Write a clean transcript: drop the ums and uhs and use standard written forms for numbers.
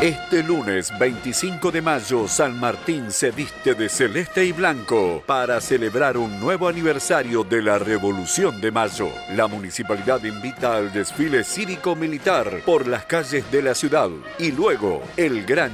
Este lunes 25 de mayo, San Martín se viste de celeste y blanco para celebrar un nuevo aniversario de la Revolución de Mayo. La municipalidad invita al desfile cívico-militar por las calles de la ciudad y luego el gran